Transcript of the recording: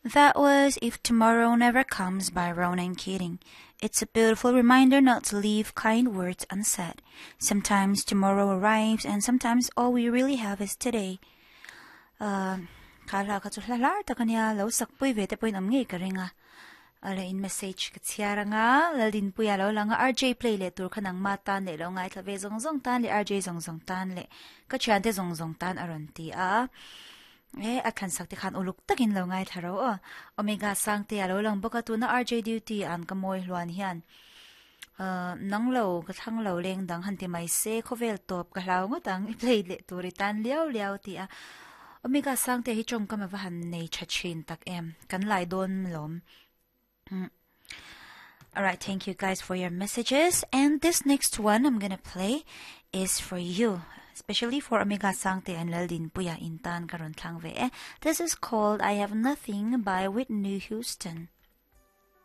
That was If Tomorrow Never Comes by Ronan Keating. It's a beautiful reminder not to leave kind words unsaid. Sometimes tomorrow arrives and sometimes all we really have is today. Kala ka tulalar ta kanya lo sakpoy vete poy namngi karinga. Ala in message katsiara nga lalin puya lo lang RJ play le tur kanang matan le lo nga itlabe zong tan le RJ zong tan le kachante zong tan aronti a. Akan sakti kan uluk takin lo ngay tharo Omega sangti alo lang baka tu na RJ duty an kamoy luan hiyan. Nang lo katang lo leng dang hanti may se kovel top kahlaw ngutang i-play le turitan liaw ti a. Omega sangti hichong kamavahan ne chachin tak kan lai don lom. Alright, thank you guys for your messages. And this next one I'm gonna play is for you. Especially for Omega Sangte and Laldin Puya Intan Karon Tlangve. This is called I Have Nothing by Whitney Houston.